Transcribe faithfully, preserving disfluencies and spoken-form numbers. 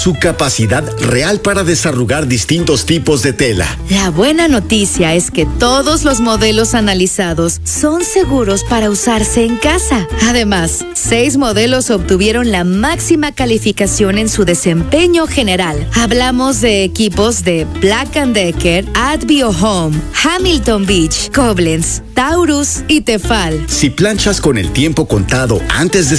su capacidad real para desarrugar distintos tipos de tela. La buena noticia es que todos los modelos analizados son seguros para usarse en casa. Además, seis modelos obtuvieron la máxima calificación en su desempeño general. Hablamos de equipos de Black and Decker, Advio Home, Hamilton Beach, Koblenz, Taurus y Tefal. Si planchas con el tiempo contado antes de